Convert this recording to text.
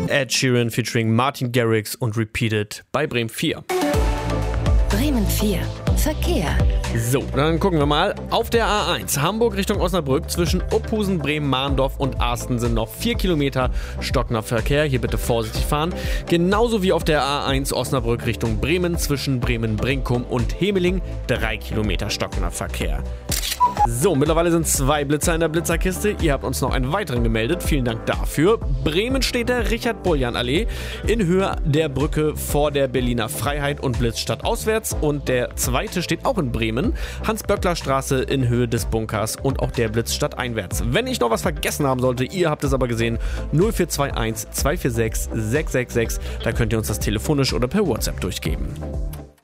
Ed Sheeran featuring Martin Garrix und Repeated bei Bremen 4. Bremen 4. Verkehr. So, dann gucken wir mal. Auf der A1 Hamburg Richtung Osnabrück zwischen Opphusen, Bremen, Mahndorf und Arsten sind noch 4 Kilometer stockender Verkehr. Hier bitte vorsichtig fahren. Genauso wie auf der A1 Osnabrück Richtung Bremen zwischen Bremen-Brinkum und Hemeling 3 Kilometer stockender Verkehr. So, mittlerweile sind 2 Blitzer in der Blitzerkiste. Ihr habt uns noch einen weiteren gemeldet. Vielen Dank dafür. Bremen steht der Richard-Boljan-Allee in Höhe der Brücke vor der Berliner Freiheit und blitzt stadtauswärts. Und der zweite steht auch in Bremen. Hans-Böckler-Straße in Höhe des Bunkers und auch der blitzt stadteinwärts. Wenn ich noch was vergessen haben sollte, ihr habt es aber gesehen, 0421 246 666. Da könnt ihr uns das telefonisch oder per WhatsApp durchgeben.